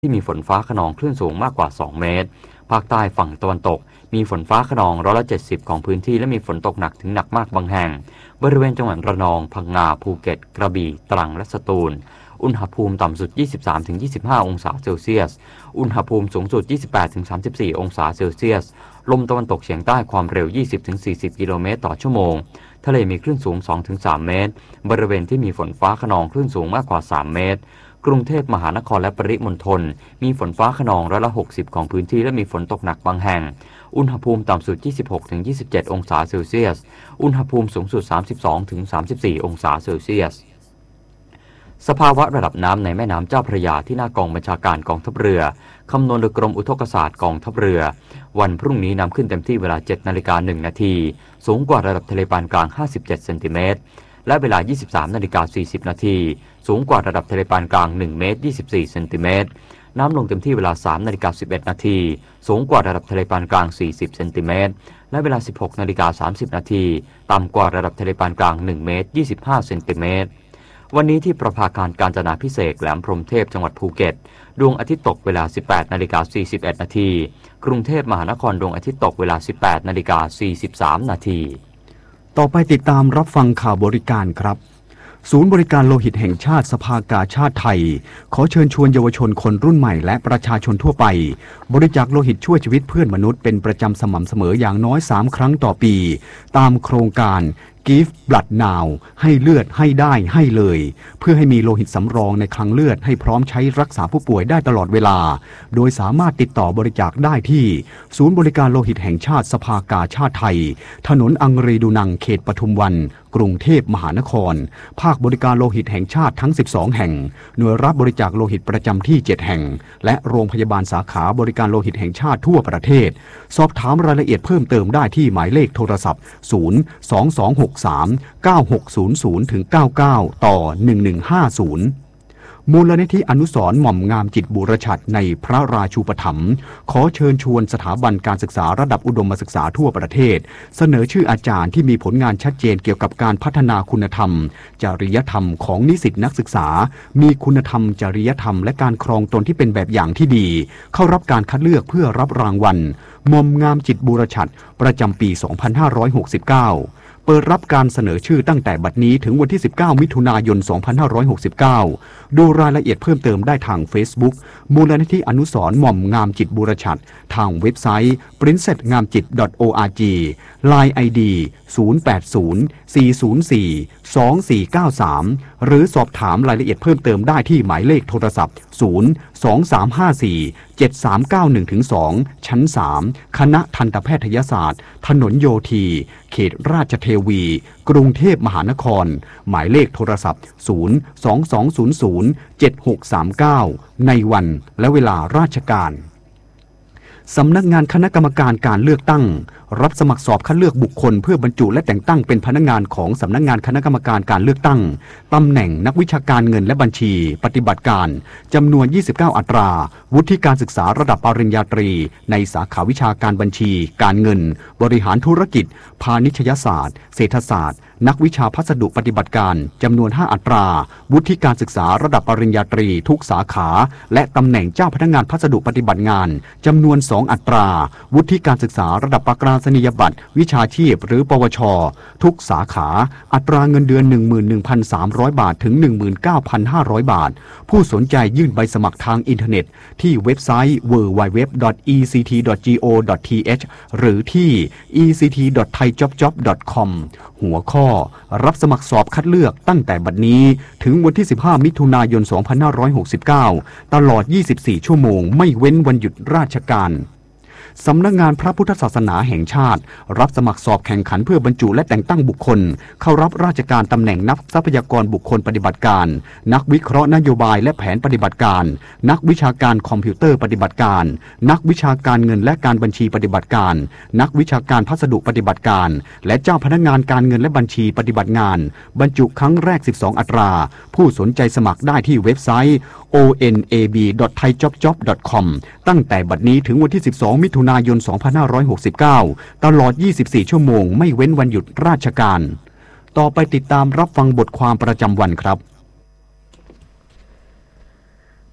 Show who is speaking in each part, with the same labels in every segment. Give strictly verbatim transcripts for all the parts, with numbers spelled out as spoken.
Speaker 1: ที่มีฝนฟ้าคะนองคลื่นสูงมากกว่าสองเมตรภาคใต้ฝั่งตะวันตกมีฝนฟ้าคะนองร้อยละเจ็ดสิบของพื้นที่และมีฝนตกหนักถึงหนักมากบางแห่งบริเวณจังหวัดระนองพังงาภูเก็ตกระบี่ตรังและสตูลอุณหภูมิต่ำสุด ยี่สิบสามถึงยี่สิบห้า องศาเซลเซียสอุณหภูมิสูงสุด ยี่สิบแปดถึงสามสิบสี่ องศาเซลเซียสลมตะวันตกเฉียงใต้ความเร็ว ยี่สิบถึงสี่สิบ กิโลเมตรต่อชั่วโมงทะเลมีคลื่นสูง สองถึงสาม เมตรบริเวณที่มีฝนฟ้าคะนองคลื่นสูงมากกว่าสามเมตรกรุงเทพมหานครและปริมณฑลมีฝนฟ้าคะนองร้อยละหกสิบของพื้นที่และมีฝนตกหนักบางแห่งอุณหภูมิต่ำสุด ยี่สิบหกถึงยี่สิบเจ็ด องศาเซลเซียสอุณหภูมิสูงสุด สามสิบสองถึงสามสิบสี่ องศาเซลเซียสสภาวะระดับน้ำในแม่น้ำเจ้าพระยาที่หน้ากองบัญชาการกองทัพเรือคำนวณโดยกรมอุทกศาสตร์กองทัพเรือวันพรุ่งนี้น้ำขึ้นเต็มที่เวลา เจ็ดนาฬิกาหนึ่งนาทีสูงกว่าระดับทะเลปานกลางห้าสิบเจ็ดเซนติเมตรและเวลา ยี่สิบสามนาฬิกาสี่สิบนาทีสูงกว่าระดับทะเลปานกลางหนึ่งเมตรยี่สิบสี่เซนติเมตรน้ำลงเต็มที่เวลา สามนาฬิกาสิบเอ็ดนาทีสูงกว่าระดับทะเลปานกลางสี่สิบเซนติเมตรและเวลา สิบหกนาฬิกาสามสิบนาทีต่ำกว่าระดับทะเลปานกลางหนึ่งเมตรยี่สิบห้าเซนติเมตรวันนี้ที่ประภาคารกาญจนาภิเษกแหลมพรหมเทพจังหวัดภูเก็ตดวงอาทิตย์ตกเวลา สิบแปดนาฬิกาสี่สิบเอ็ดนาทีกรุงเทพมหานครดวงอาทิตย์ตกเวลา สิบแปดนาฬิกาสี่สิบสามนาที
Speaker 2: ต่อไปติดตามรับฟังข่าวบริการครับศูนย์บริการโลหิตแห่งชาติสภากาชาดไทยขอเชิญชวนเยาวชนคนรุ่นใหม่และประชาชนทั่วไปบริจาคโลหิตช่วยชีวิตเพื่อนมนุษย์เป็นประจำสม่ำเสมออย่างน้อยสามครั้งต่อปีตามโครงการ Give Blood Now ให้เลือดให้ได้ให้เลยเพื่อให้มีโลหิตสำรองในคลังเลือดให้พร้อมใช้รักษาผู้ป่วยได้ตลอดเวลาโดยสามารถติดต่อบริจาคได้ที่ศูนย์บริการโลหิตแห่งชาติสภากาชาดไทยถนนอังรีดูนังเขตปทุมวันกรุงเทพมหานครภาคบริการโลหิตแห่งชาติทั้งสิบสองแห่งหน่วยรับบริจาคโลหิตประจำที่เจ็ดแห่งและโรงพยาบาลสาขาบริการโลหิตแห่งชาติทั่วประเทศสอบถามรายละเอียดเพิ่มเติมได้ที่หมายเลขโทรศัพท์ศูนย์ สอง สอง หก สาม เก้า หก ศูนย์ ศูนย์ ถึง เก้าเก้า ต่อ หนึ่ง หนึ่ง ห้า ศูนย์มูลนิธิอนุสรณ์หม่อมงามจิตบูรชัดในพระราชูปถัมภ์ขอเชิญชวนสถาบันการศึกษาระดับอุดมศึกษาทั่วประเทศเสนอชื่ออาจารย์ที่มีผลงานชัดเจนเกี่ยวกับการพัฒนาคุณธรรมจริยธรรมของนิสิตนักศึกษามีคุณธรรมจริยธรรมและการครองตนที่เป็นแบบอย่างที่ดีเข้ารับการคัดเลือกเพื่อรับรางวัลหม่อมงามจิตบูรชัดประจำปี สองพันห้าร้อยหกสิบเก้าเปิดรับการเสนอชื่อตั้งแต่บัดนี้ถึงวันที่ สิบเก้า มิถุนายน สองพันห้าร้อยหกสิบเก้า ดูรายละเอียดเพิ่มเติมได้ทาง Facebook มูลนิธิอนุสรณ์หม่อมงามจิตบูรชัดทางเว็บไซต์ ปรินเซสงามจิต ดอท โอ อาร์ จี ไลน์ ไอ ดี ศูนย์ แปด ศูนย์ สี่ ศูนย์ สี่ สอง สี่ เก้า สาม หรือสอบถามรายละเอียดเพิ่มเติมได้ที่หมายเลขโทรศัพท์ ศูนย์ สอง สาม ห้า สี่ เจ็ด สาม เก้า หนึ่ง ถึง สอง ชั้น สาม คณะทันตแพทยศาสตร์ถนนโยธีเขตราชเทวีกรุงเทพมหานครหมายเลขโทรศัพท์ ศูนย์ สอง สอง ศูนย์ ศูนย์ เจ็ด หก สาม เก้า ในวันและเวลาราชการสำนักงานคณะกรรมการการเลือกตั้งรับสมัครสอบคัดเลือกบุคคลเพื่อบรรจุและแต่งตั้งเป็นพนักงานของสำนักงานคณะกรรมการการเลือกตั้งตำแหน่งนักวิชาการเงินและบัญชีปฏิบัติการจำนวนยี่สิบเก้าอัตราวุฒิการศึกษาระดับปริญญาตรีในสาขาวิชาการบัญชีการเงินบริหารธุรกิจพาณิชยศาสตร์เศรษฐศาสตร์นักวิชาพัสดุปฏิบัติการจำนวนห้าอัตราวุฒิการศึกษาระดับปริญญาตรีทุกสาขาและตำแหน่งเจ้าพนักงานพัสดุปฏิบัติงานจำนวนสองอัตราวุฒิการศึกษาระดับประกาศนียบัตรวิชาชีพหรือปวชทุกสาขาอัตราเงินเดือน หนึ่งหมื่นหนึ่งพันสามร้อย บาทถึง หนึ่งหมื่นเก้าพันห้าร้อย บาทผู้สนใจยื่นใบสมัครทางอินเทอร์เน็ตที่เว็บไซต์ ดับเบิลยู ดับเบิลยู ดับเบิลยู ดอท อี ซี ที ดอท จี โอ ดอท ที เอช หรือที่ อี ซี ที ดอท ไทย จ็อบ จ็อบ ดอท คอม หัวข้อรับสมัครสอบคัดเลือกตั้งแต่บัดนี้ถึงวันที่สิบห้ามิถุนายนสองพันห้าร้อยหกสิบเก้าตลอดยี่สิบสี่ชั่วโมงไม่เว้นวันหยุดราชการสำนักงานพระพุทธศาสนาแห่งชาติรับสมัครสอบแข่งขันเพื่อบรรจุและแต่งตั้งบุคคลเข้ารับราชการตำแหน่งนักทรัพยากรบุคคลปฏิบัติการนักวิเคราะห์นโยบายและแผนปฏิบัติการนักวิชาการคอมพิวเตอร์ปฏิบัติการนักวิชาการเงินและการบัญชีปฏิบัติการนักวิชาการพัสดุปฏิบัติการและเจ้าพนักงานการเงินและบัญชีปฏิบัติงานบรรจุครั้งแรกสิบสองอัตราผู้สนใจสมัครได้ที่เว็บไซต์ โอ เอ็น เอ บี ดอท ไทย จ็อบ จ็อบ ดอท คอม ตั้งแต่บัดนี้ถึงวันที่สิบสองมิถุนายนสองพันห้าร้อยหกสิบเก้าตลอดยี่สิบสี่ชั่วโมงไม่เว้นวันหยุดราชการต่อไปติดตามรับฟังบทความประจำวันครับ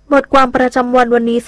Speaker 3: บทความประจำวันวันนี้